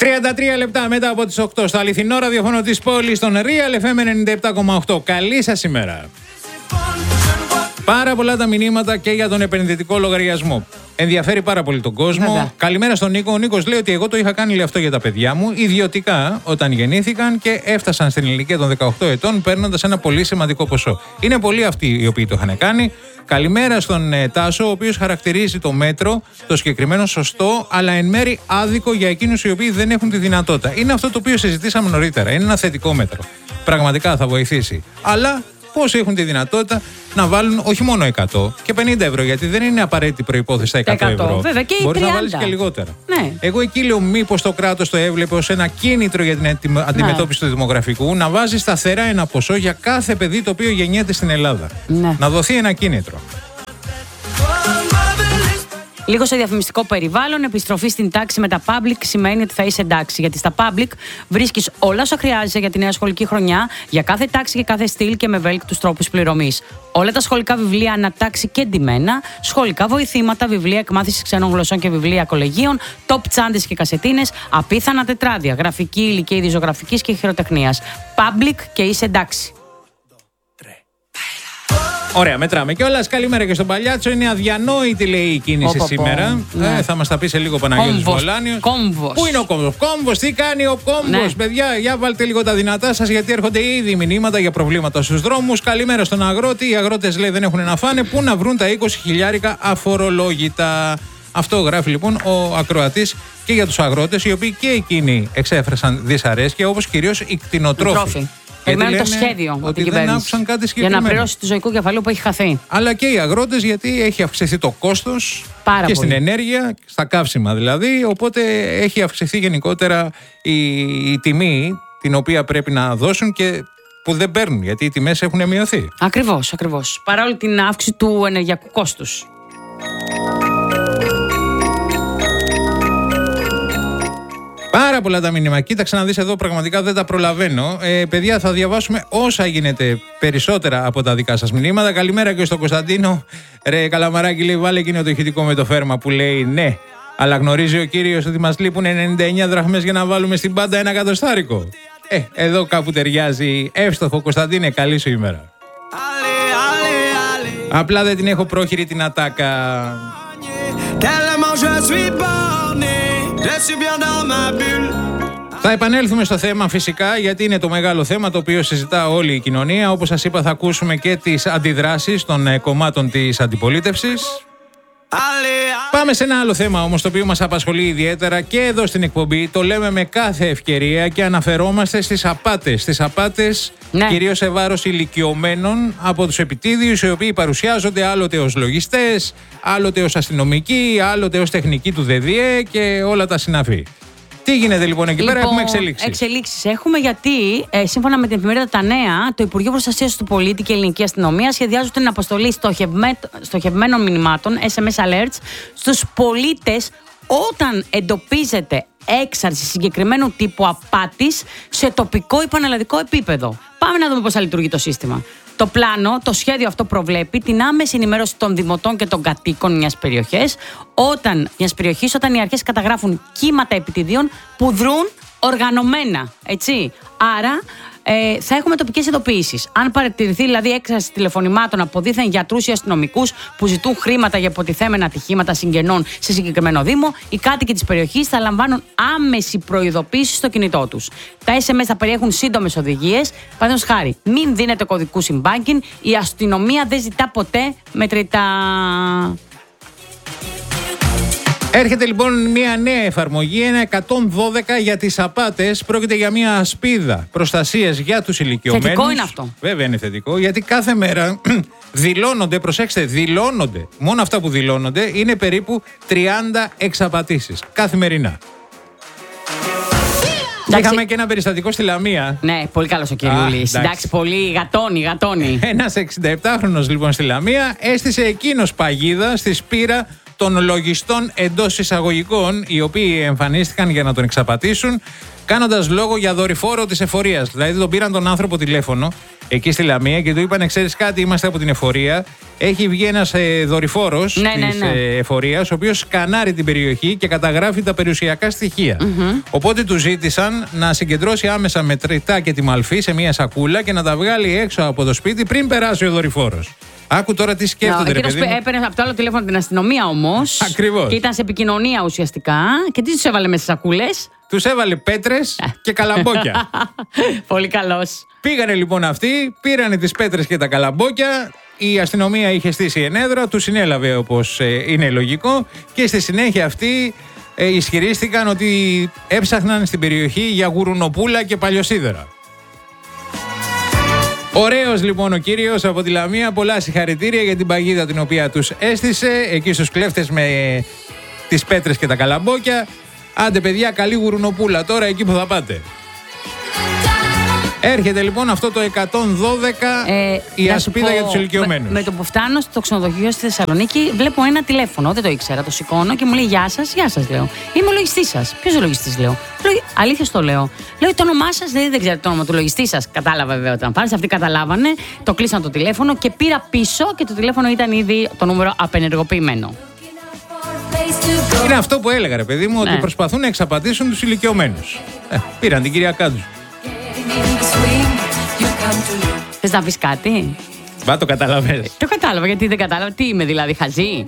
33 λεπτά μετά από τις 8 στο αληθινό ραδιοφωνό της πόλης, στον Real FM 97,8. Καλή σας ημέρα. Πάρα πολλά τα μηνύματα και για τον επενδυτικό λογαριασμό. Ενδιαφέρει πάρα πολύ τον κόσμο. Βέβαια. Καλημέρα στον Νίκο. Ο Νίκος λέει ότι εγώ το είχα κάνει αυτό για τα παιδιά μου ιδιωτικά όταν γεννήθηκαν και έφτασαν στην ηλικία των 18 ετών παίρνοντας ένα πολύ σημαντικό ποσό. Είναι πολλοί αυτοί οι οποίοι το είχαν κάνει. Καλημέρα στον Τάσο, ο οποίος χαρακτηρίζει το μέτρο, το συγκεκριμένο σωστό, αλλά εν μέρει άδικο για εκείνους οι οποίοι δεν έχουν τη δυνατότητα. Είναι αυτό το οποίο συζητήσαμε νωρίτερα. Είναι ένα θετικό μέτρο. Πραγματικά θα βοηθήσει. Αλλά πόσοι έχουν τη δυνατότητα να βάλουν όχι μόνο 100 και 50 ευρώ, γιατί δεν είναι απαραίτητη προϋπόθεση τα 100 ευρώ. Βέβαια, και μπορείς 30. να βάλεις και λιγότερα. Ναι. Εγώ εκεί λέω μήπως το κράτος το έβλεπε ως ένα κίνητρο για την αντιμετώπιση του δημογραφικού, να βάζει σταθερά ένα ποσό για κάθε παιδί το οποίο γεννιέται στην Ελλάδα. Ναι. Να δοθεί ένα κίνητρο. Λίγο σε διαφημιστικό περιβάλλον, επιστροφή στην τάξη με τα public σημαίνει ότι θα είσαι εντάξει. Γιατί στα public βρίσκεις όλα όσα χρειάζεσαι για τη νέα σχολική χρονιά, για κάθε τάξη και κάθε στυλ και με ευέλικτους τρόπους πληρωμής. Όλα τα σχολικά βιβλία ανατάξει και ντυμένα, σχολικά βοηθήματα, βιβλία εκμάθησης ξένων γλωσσών και βιβλία κολεγίων, top τσάντες και κασετίνες, απίθανα τετράδια, γραφική ύλη και είδη ζωγραφικής και χειροτεχνίας. Public και είσαι εντάξει. Ωραία, μετράμε κιόλας. Καλημέρα και στον Παλιάτσο. Είναι αδιανόητη, λέει, η κίνηση σήμερα. Ναι. Θα μας τα πει σε λίγο ο Παναγιώτης Βολάνιος. Κόμβος. Πού είναι ο Κόμβος? Κόμβος, τι κάνει ο Κόμβος, Ναι. παιδιά? Για βάλτε λίγο τα δυνατά σας, γιατί έρχονται ήδη μηνύματα για προβλήματα στους δρόμους. Καλημέρα στον αγρότη. Οι αγρότες, λέει, δεν έχουν να φάνε. Πού να βρουν τα 20 χιλιάρικα αφορολόγητα? Αυτό γράφει λοιπόν ο ακροατής και για τους αγρότες, οι οποίοι και εκείνοι εξέφρασαν δυσαρέσκεια, όπως κυρίως οι κτηνοτρόφοι. Περιμένουν το σχέδιο από ότι την δεν κυβέρνηση άκουσαν κάτι για συγκεκριμένο. να πληρώσει το ζωικό κεφαλαίο που έχει χαθεί. Αλλά και οι αγρότες, γιατί έχει αυξηθεί το κόστος Πάρα και πολύ. στην ενέργεια, στα καύσιμα δηλαδή. Οπότε έχει αυξηθεί γενικότερα η τιμή την οποία πρέπει να δώσουν και που δεν παίρνουν, γιατί οι τιμές έχουν μειωθεί. Ακριβώς, ακριβώς. Παρά όλη την αύξηση του ενεργειακού κόστους. Πάρα πολλά τα μήνυμα. Κοίταξε να δεις εδώ, πραγματικά δεν τα προλαβαίνω. Παιδιά, θα διαβάσουμε όσα γίνεται περισσότερα από τα δικά σας μηνύματα. Καλημέρα και στον Κωνσταντίνο. Ρε Καλαμαράκη, λέει, βάλε εκείνο το ηχητικό με το φέρμα που λέει ναι. Αλλά γνωρίζει ο κύριος ότι μας λείπουν 99 δραχμές για να βάλουμε στην πάντα ένα εκατοστάρικο. Εδώ κάπου ταιριάζει. Εύστοχο, Κωνσταντίνε, καλή σου ημέρα. Απλά δεν την έχω πρόχειρη την ατάκα. Θα επανέλθουμε στο θέμα φυσικά, γιατί είναι το μεγάλο θέμα το οποίο συζητά όλη η κοινωνία. Όπως σας είπα, θα ακούσουμε και τις αντιδράσεις των κομμάτων της αντιπολίτευσης. Πάμε σε ένα άλλο θέμα όμως, το οποίο μας απασχολεί ιδιαίτερα και εδώ στην εκπομπή. Το λέμε με κάθε ευκαιρία και αναφερόμαστε στις απάτες. Στις απάτες, ναι, κυρίως σε βάρος ηλικιωμένων από τους επιτίδιους, οι οποίοι παρουσιάζονται άλλοτε ως λογιστές, άλλοτε ως αστυνομικοί, άλλοτε ως τεχνικοί του ΔΔΕ και όλα τα συναφή. Τι γίνεται λοιπόν εκεί πέρα? Έχουμε εξελίξεις. Εξελίξεις έχουμε, γιατί σύμφωνα με την εφημερίδα Τα Νέα, το Υπουργείο Προστασίας του Πολίτη και η Ελληνική Αστυνομία σχεδιάζουν την αποστολή στοχευμένων μηνυμάτων, SMS alerts, στους πολίτες όταν εντοπίζεται έξαρση συγκεκριμένου τύπου απάτης σε τοπικό ή πανελλαδικό επίπεδο. Πάμε να δούμε πώς θα λειτουργεί το σύστημα. Το πλάνο, το σχέδιο αυτό προβλέπει την άμεση ενημέρωση των δημοτών και των κατοίκων μιας περιοχής, όταν οι αρχές καταγράφουν κύματα επιτιδίων που δρούν οργανωμένα. Έτσι. Άρα θα έχουμε τοπικές ειδοποιήσεις. Αν παρατηρηθεί δηλαδή έξαρση τηλεφωνημάτων από δίθεν γιατρούς ή αστυνομικούς που ζητούν χρήματα για υποτιθέμενα ατυχήματα συγγενών σε συγκεκριμένο Δήμο, οι κάτοικοι της περιοχής θα λαμβάνουν άμεση προειδοποίηση στο κινητό τους. Τα SMS θα περιέχουν σύντομες οδηγίες. Παραδείγματος χάρη, μην δίνετε κωδικούς in-banking, η αστυνομία δεν ζητά ποτέ μετρητά. Έρχεται λοιπόν μια νέα εφαρμογή, ένα 112 για τις απάτες. Πρόκειται για μια ασπίδα προστασίας για τους ηλικιωμένους. Θετικό είναι αυτό. Βέβαια είναι θετικό, γιατί κάθε μέρα δηλώνονται, προσέξτε, δηλώνονται. Μόνο αυτά που δηλώνονται είναι περίπου 30 εξαπατήσεις καθημερινά. Είχαμε και ένα περιστατικό στη Λαμία. Ναι, πολύ καλός ο κυριούλης. Εντάξει, πολύ γατώνει. Ένας 67χρονος λοιπόν στη Λαμία έστησε εκείνος παγίδα στη σπήρα των λογιστών εντός εισαγωγικών, οι οποίοι εμφανίστηκαν για να τον εξαπατήσουν, κάνοντας λόγο για δορυφόρο της εφορίας. Δηλαδή τον πήραν τον άνθρωπο τηλέφωνο εκεί στη Λαμία και του είπαν: ξέρεις κάτι, είμαστε από την εφορία. Έχει βγει ένας δορυφόρος της εφορίας, ο οποίος σκανάρει την περιοχή και καταγράφει τα περιουσιακά στοιχεία. Οπότε του ζήτησαν να συγκεντρώσει άμεσα μετρητά και τη μαλφή σε μια σακούλα και να τα βγάλει έξω από το σπίτι πριν περάσει ο δορυφόρος. Άκου τώρα τι σκέφτονται, ρε παιδί μου. Έπαιρνε από το άλλο τηλέφωνο την αστυνομία όμως. Ακριβώς. Και ήταν σε επικοινωνία ουσιαστικά. Και τι τους έβαλε μέσα σακούλες? Τους έβαλε πέτρες και καλαμπόκια. Πολύ καλός. Πήγανε λοιπόν αυτοί, πήρανε τις πέτρες και τα καλαμπόκια. Η αστυνομία είχε στήσει ενέδρα, τους συνέλαβε όπως είναι λογικό. Και στη συνέχεια αυτοί ισχυρίστηκαν ότι έψαχναν στην περιοχή για γουρουνοπούλα και παλιοσίδερα. Ωραίος λοιπόν ο κύριος από τη Λαμία, πολλά συγχαρητήρια για την παγίδα την οποία τους έστησε εκεί στους κλέφτες με τις πέτρες και τα καλαμπόκια. Άντε παιδιά, καλή γουρουνοπούλα τώρα εκεί που θα πάτε. Έρχεται λοιπόν αυτό το 112, η ασπίδα για τους ηλικιωμένους. Με το που φτάνω στο ξενοδοχείο στη Θεσσαλονίκη, βλέπω ένα τηλέφωνο, δεν το ήξερα, το σηκώνω και μου λέει γεια σας, λέω. Είμαι ο λογιστής σας. Ποιος ο λογιστής, λέω? Αλήθεια το λέω. Λέω το όνομά σας, δεν ξέρω το όνομα του λογιστή σας. Κατάλαβα βέβαια όταν πάνε, αυτοί καταλάβανε, το κλείσαν το τηλέφωνο και πήρα πίσω και το τηλέφωνο ήταν ήδη το νούμερο απενεργοποιημένο. Είναι αυτό που έλεγα, ρε παιδί μου, ότι προσπαθούν να εξαπατήσουν τους ηλικιωμένους. Πήραν την κυρία Κάντζου. Θες να πεις κάτι? Μπα, το καταλαβαίνεις. Το κατάλαβα, γιατί δεν κατάλαβα. Τι είμαι δηλαδή, χαζή?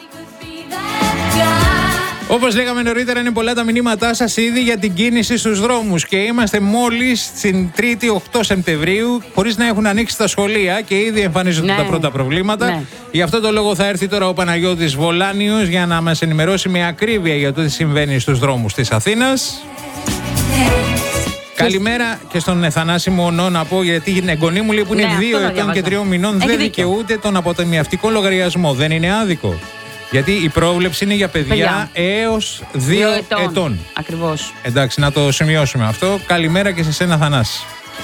Όπως λέγαμε νωρίτερα, είναι πολλά τα μηνύματά σας ήδη για την κίνηση στους δρόμους και είμαστε μόλις στην 3η 8 Σεπτεμβρίου χωρίς να έχουν ανοίξει τα σχολεία και ήδη εμφανίζονται τα πρώτα προβλήματα. Ναι. Γι' αυτό το λόγο θα έρθει τώρα ο Παναγιώτης Βολάνιος για να μας ενημερώσει με ακρίβεια για το τι συμβαίνει στους δρόμους της Αθήνας. Καλημέρα και στον Θανάση Μονό να πω, γιατί η εγγονή μου λέει που είναι 2 ετών και 3 μηνών δεν δικαιούται τον αποταμιευτικό λογαριασμό. Δεν είναι άδικο? Γιατί η πρόβλεψη είναι για παιδιά έως 2 ετών. Ακριβώς. Εντάξει, να το σημειώσουμε αυτό. Καλημέρα και σε σένα, Θανάση.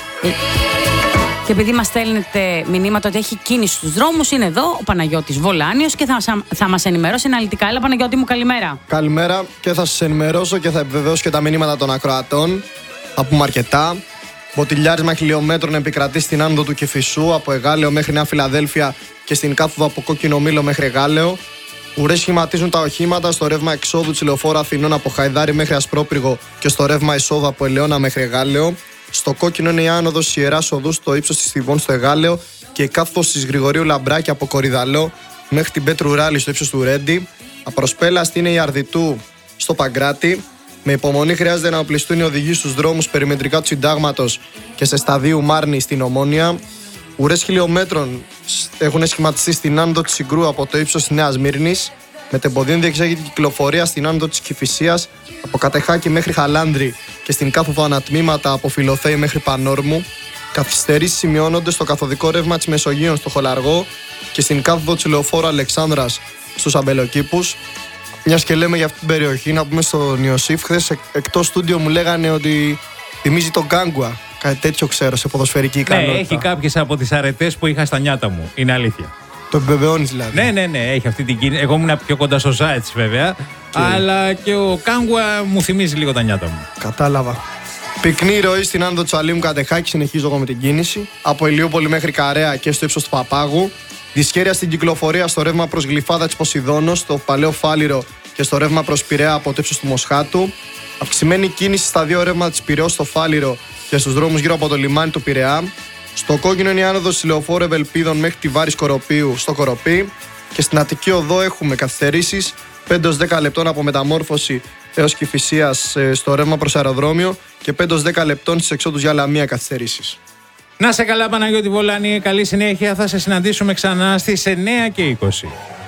Και επειδή μας στέλνετε μηνύματα ότι έχει κίνηση στους δρόμους, είναι εδώ ο Παναγιώτης Βολάνιος και θα μας ενημερώσει αναλυτικά. Έλα, Παναγιώτη μου, καλημέρα. Καλημέρα, και θα σας ενημερώσω και θα επιβεβαιώσω και τα μηνύματα των ακροατών. Θα πούμε αρκετά. Μποτιλιάρισμα χιλιόμετρων επικρατεί στην άνοδο του Κηφισού από Εγάλεο μέχρι Νέα Φιλαδέλφια και στην κάθοδο από Κόκκινο Μήλο μέχρι Εγάλεο. Ουρές σχηματίζουν τα οχήματα στο ρεύμα εξόδου της Λεωφόρου Αθηνών από Χαϊδάρι μέχρι Ασπρόπυργο και στο ρεύμα εισόδου από Ελαιώνα μέχρι Εγάλεο. Στο κόκκινο είναι η άνοδος της Ιεράς Οδού στο ύψος της Θηβών στο Εγάλεο και η κάθοδος της Γρηγορίου Λαμπράκη από Κορυδαλό μέχρι την Πέτρου Ράλη στο ύψος του Ρέντι. Απροσπέλαστη είναι η Αρδιτού στο Παγκράτη. Με υπομονή χρειάζεται να οπλιστούν οι οδηγοί στους δρόμους περιμετρικά του Συντάγματος και σε σταδίου Μάρνη στην Ομόνια. Ουρές χιλιόμετρων έχουν σχηματιστεί στην άνοδο της Συγκρού από το ύψος της Νέας Μύρνης. Με τεμποδίων διεξάγεται η κυκλοφορία στην άνοδο της Κηφισίας από Κατεχάκη μέχρι Χαλάνδρη και στην κάθοδο ανατμήματα από Φιλοθέη μέχρι Πανόρμου. Καθυστερήσεις σημειώνονται στο καθοδικό ρεύμα της Μεσογείων στο Χολαργό και στην κάθοδο της Λεωφόρου Αλεξάνδρας στους Αμπελοκήπους. Μιας και λέμε για αυτή την περιοχή, να πούμε στον Ιωσήφ, χθες εκτός στούντιο μου λέγανε ότι θυμίζει τον Γκάγκουα. Κάτι τέτοιο ξέρω σε ποδοσφαιρική ικανότητα. Ναι, έχει κάποιες από τις αρετές που είχα στα νιάτα μου. Είναι αλήθεια. Το επιβεβαιώνεις δηλαδή? Ναι, έχει αυτή την κίνηση. Εγώ ήμουν πιο κοντά στο Ζάιτς βέβαια. Αλλά και ο Γκάγκουα μου θυμίζει λίγο τα νιάτα μου. Κατάλαβα. Πυκνή ροή στην άνοδο του Αλήμου Κατεχάκη, συνεχίζω εγώ με την κίνηση. Από Ηλιούπολη μέχρι Καρέα και στο ύψος του Παπάγου. Δυσχέρεια στην κυκλοφορία στο ρεύμα προς Γλυφάδα της Ποσειδώνος, στο Παλαιό Φάληρο και στο ρεύμα προς Πειραιά από το ύψος του Μοσχάτου. Αυξημένη κίνηση στα δύο ρεύματα της Πειραιώς στο Φάληρο και στους δρόμους γύρω από το λιμάνι του Πειραιά. Στο κόκκινο είναι η άνοδος της Λεωφόρου Ευελπίδων μέχρι τη Βάρη Κοροπίου στο Κοροπή. Και στην Αττική Οδό έχουμε καθυστερήσεις 5-10 λεπτών από Μεταμόρφωση έως Κηφισίας στο ρεύμα προς αεροδρόμιο και 5-10 λεπτών στις εξόδους για Λαμία καθυστερήσεις. Να σε καλά, Παναγιώτη Βολάνη, καλή συνέχεια. Θα σε συναντήσουμε ξανά στις 9:20.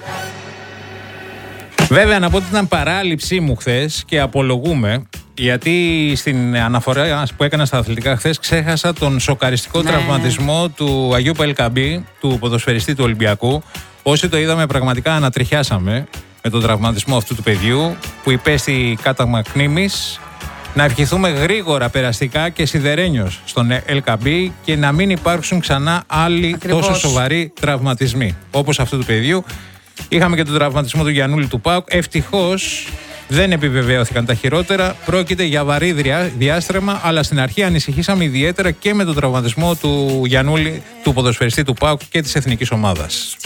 Βέβαια, να πω ότι ήταν παράληψή μου χθες και απολογούμε, γιατί στην αναφορά που έκανα στα αθλητικά χθες ξέχασα τον σοκαριστικό τραυματισμό του Αγίου Πελκαμπή, του ποδοσφαιριστή του Ολυμπιακού. Όσοι το είδαμε, πραγματικά ανατριχιάσαμε με τον τραυματισμό αυτού του παιδιού που υπέστη κάταγμα κνήμης. Να ευχηθούμε γρήγορα περαστικά και σιδερένιος στον LKB και να μην υπάρξουν ξανά άλλοι τόσο σοβαροί τραυματισμοί όπως αυτού του παιδιού. Είχαμε και τον τραυματισμό του Γιαννούλη του ΠΑΟΚ. Ευτυχώς Δεν επιβεβαιώθηκαν τα χειρότερα. Πρόκειται για βαρύ διάστρεμα, αλλά στην αρχή ανησυχήσαμε ιδιαίτερα και με τον τραυματισμό του Γιαννούλη, του ποδοσφαιριστή του ΠΑΟΚ και της εθνικής ομάδας.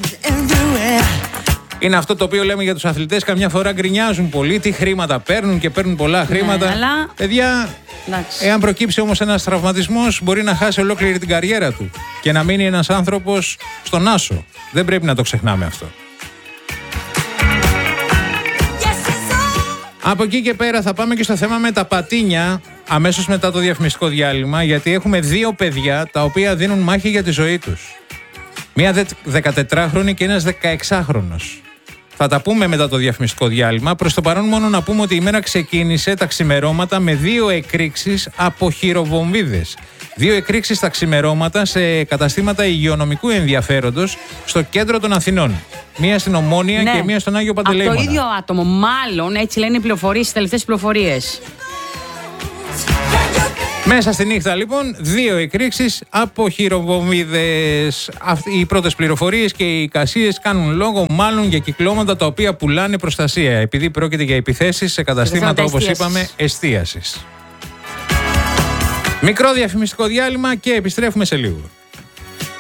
Είναι αυτό το οποίο λέμε για τους αθλητές. Καμιά φορά γκρινιάζουν πολύ, τι χρήματα παίρνουν και παίρνουν πολλά χρήματα. Ναι, αλλά... Παιδιά, εάν προκύψει όμως ένας τραυματισμός, μπορεί να χάσει ολόκληρη την καριέρα του και να μείνει ένας άνθρωπος στον άσο. Δεν πρέπει να το ξεχνάμε αυτό. Από εκεί και πέρα θα πάμε και στο θέμα με τα πατίνια αμέσως μετά το διαφημιστικό διάλειμμα, γιατί έχουμε 2 παιδιά τα οποία δίνουν μάχη για τη ζωή τους. Μία 14χρονη και ένας 16χρονος. Θα τα πούμε μετά το διαφημιστικό διάλειμμα. Προς το παρόν μόνο να πούμε ότι η μέρα ξεκίνησε τα ξημερώματα με 2 εκρήξεις από χειροβομβίδες. 2 εκρήξεις τα ξημερώματα σε καταστήματα υγειονομικού ενδιαφέροντος στο κέντρο των Αθηνών. Μία στην Ομόνια και μία στον Άγιο Παντελεήμονα. Από το ίδιο άτομο, μάλλον, έτσι λένε οι πληροφορίες, οι τελευταίες πληροφορίες. Μέσα στη νύχτα λοιπόν 2 εκρήξεις από χειροβομβίδες. Οι πρώτες πληροφορίες και οι εικασίες κάνουν λόγο μάλλον για κυκλώματα τα οποία πουλάνε προστασία, επειδή πρόκειται για επιθέσεις σε καταστήματα, όπως είπαμε, εστίασης. Μικρό διαφημιστικό διάλειμμα και επιστρέφουμε σε λίγο.